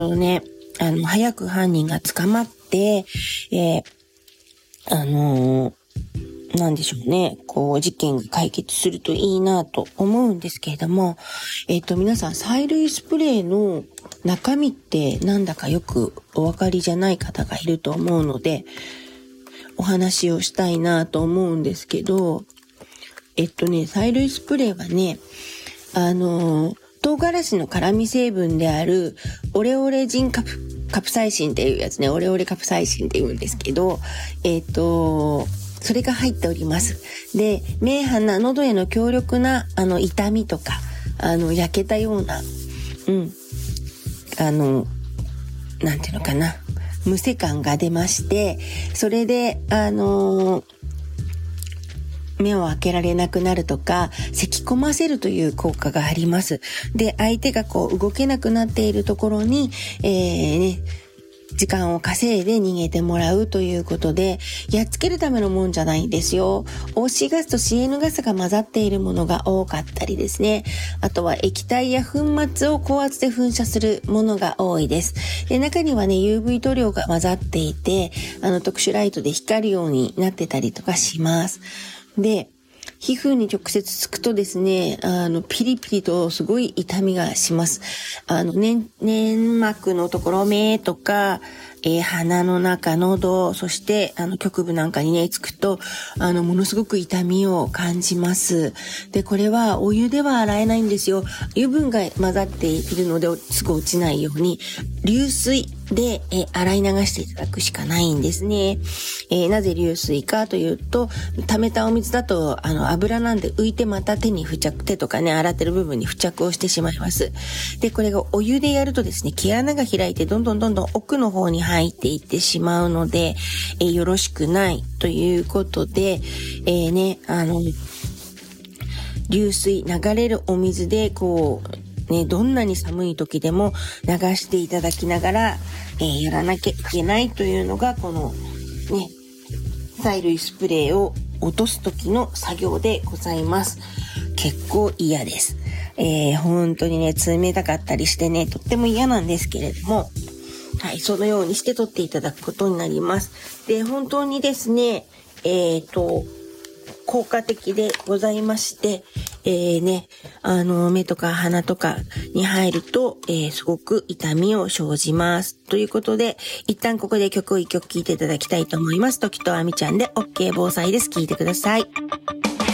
ね、早く犯人が捕まって、なんでしょうね。事件が解決するといいなと思うんですけれども、皆さん、催涙スプレーの中身ってなんだかよくお分かりじゃない方がいると思うので、お話をしたいなと思うんですけど、催涙スプレーはね、唐辛子の辛味成分であるオレオレジンカプサイシンっていうやつね、オレオレカプサイシンって言うんですけど、それが入っております。で、目鼻喉への強力な痛みとか、焼けたような、なんていうのかな、むせ感が出まして、それで目を開けられなくなるとか、咳込ませるという効果があります。で、相手が動けなくなっているところに、時間を稼いで逃げてもらうということで、やっつけるためのもんじゃないんですよ。OC ガスと CN ガスが混ざっているものが多かったりですね。あとは液体や粉末を高圧で噴射するものが多いです。で、中にはね、UV 塗料が混ざっていて、特殊ライトで光るようになってたりとかします。で、皮膚に直接つくとですね、ピリピリとすごい痛みがします。粘膜のところ、目とか、鼻の中、喉、そして、局部なんかにね、つくと、ものすごく痛みを感じます。で、これはお湯では洗えないんですよ。油分が混ざっているので、すぐ落ちないように、流水で、洗い流していただくしかないんですね。なぜ流水かというと、溜めたお水だと、油なんで浮いてまた手とかね、洗ってる部分に付着をしてしまいます。で、これがお湯でやるとですね、毛穴が開いてどんどん奥の方に入っていってしまうので、よろしくないということで、流水、流れるお水でどんなに寒い時でも流していただきながら、やらなきゃいけないというのが、このね、催涙スプレーを落とす時の作業でございます。結構嫌です。本当にね、冷たかったりしてね、とっても嫌なんですけれども、はい、そのようにして取っていただくことになります。で、本当にですね、効果的でございまして、目とか鼻とかに入ると、すごく痛みを生じます。ということで、一旦ここで曲を一曲聴いていただきたいと思います。時とあみちゃんで OK 防災です。聴いてください。